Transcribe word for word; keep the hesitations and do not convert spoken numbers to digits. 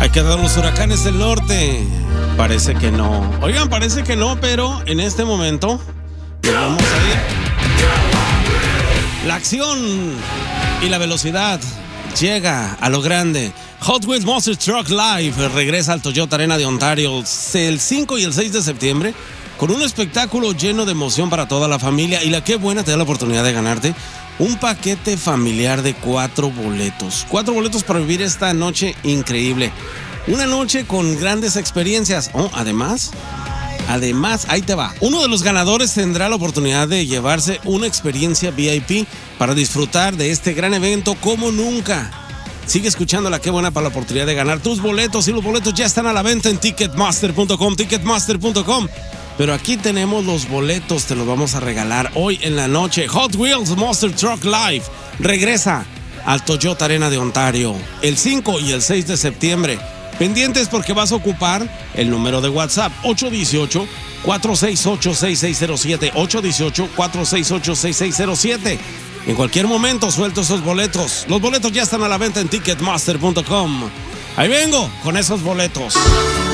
¿Ha quedado los huracanes del norte? Parece que no. Oigan, parece que no, pero en este momento nos vamos a ir. La acción y la velocidad llega a lo grande. Hot Wheels Monster Truck Live regresa al Toyota Arena de Ontario el cinco y el seis de septiembre con un espectáculo lleno de emoción para toda la familia. Y la que buena te da la oportunidad de ganarte un paquete familiar de cuatro boletos. Cuatro boletos para vivir esta noche increíble. Una noche con grandes experiencias. Oh, además, además, ahí te va. Uno de los ganadores tendrá la oportunidad de llevarse una experiencia V I P para disfrutar de este gran evento como nunca. Sigue escuchando la que buena para la oportunidad de ganar tus boletos. Y los boletos ya están a la venta en ticketmaster punto com, ticketmaster punto com. Pero aquí tenemos los boletos, te los vamos a regalar hoy en la noche. Hot Wheels Monster Truck Live regresa al Toyota Arena de Ontario el cinco y el seis de septiembre. Pendientes porque vas a ocupar el número de WhatsApp ocho uno ocho, cuatro seis ocho, seis seis cero siete, ocho uno ocho, cuatro seis ocho, seis seis cero siete. En cualquier momento suelto esos boletos. Los boletos ya están a la venta en ticketmaster punto com. Ahí vengo con esos boletos.